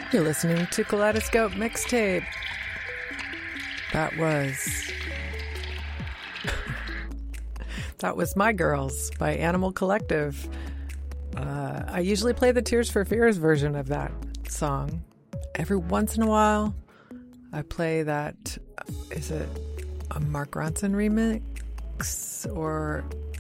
You're listening to Kaleidoscope Mixtape. That was My Girls by Animal Collective. I usually play the Tears for Fears version of that song. Every once in a while, I play that, is it a Mark Ronson remix or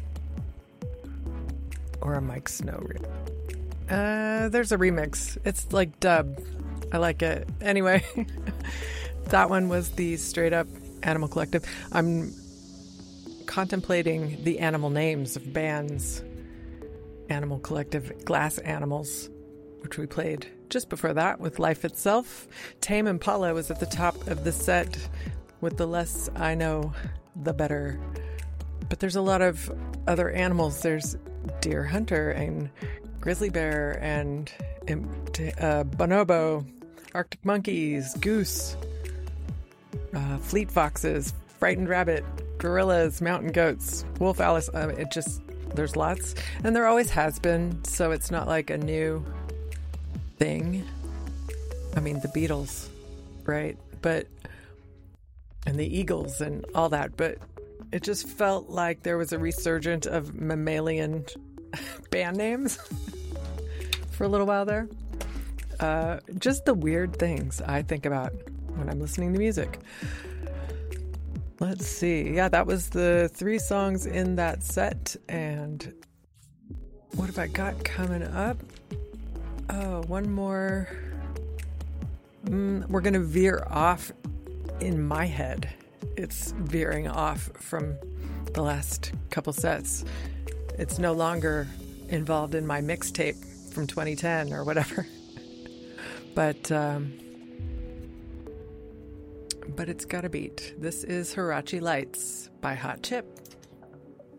a Mike Snow remix? There's a remix. It's like dub. I like it. Anyway, that one was the straight up Animal Collective. I'm contemplating the animal names of bands. Animal Collective, Glass Animals, which we played just before that with Life Itself. Tame Impala was at the top of the set with The Less I Know, The Better. But there's a lot of other animals. There's Deer Hunter and Grizzly Bear and bonobo, Arctic monkeys, goose, fleet foxes, frightened rabbit, gorillas, mountain goats, wolf Alice. There's lots, and there always has been, so it's not like a new thing. I mean, the Beatles, right? And the Eagles and all that, but it just felt like there was a resurgence of mammalian band names for a little while there. Just the weird things I think about when I'm listening to music. Let's see. Yeah, that was the 3 songs in that set. And what have I got coming up? Oh, one more. We're going to veer off in my head. It's veering off from the last couple sets. It's no longer involved in my mixtape from 2010 or whatever. But it's got a beat. This is Hirachi Lights by Hot Chip.